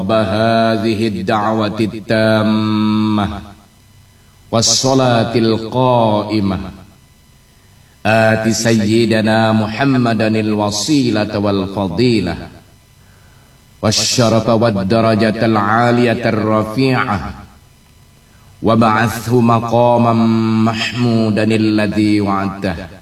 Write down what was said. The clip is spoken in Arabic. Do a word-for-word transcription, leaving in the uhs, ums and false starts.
هذه الدعوة التامة والصلاة القائمة آت سيدنا محمدا الوسيلة والفضيلة والشرف والدرجة العالية الرفيعة وبعثه مقاما محمودا الذي وعدته